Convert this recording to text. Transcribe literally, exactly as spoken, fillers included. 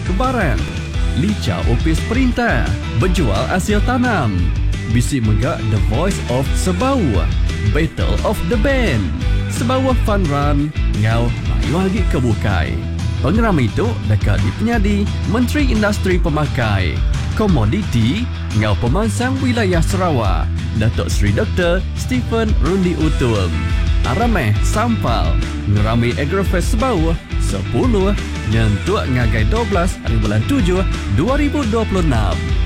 kebaran. Lica opis perintah, berjual hasil tanam. Bisik megak The Voice of Sebau, Battle of the Band. Sebau fun run, ngau mayu lagi kebukai. Pengeram itu dekat di penyadi Menteri Industri Pemakai, Komoditi, ngau pemansang wilayah Sarawak, Datuk Seri Doktor Stephen Rundi Utum. Arameh Sampal, ngerami Agrofest Sebau, sepuluh, nyentuk ngagai dua belas hari bulan tujuh dua ribu dua puluh enam.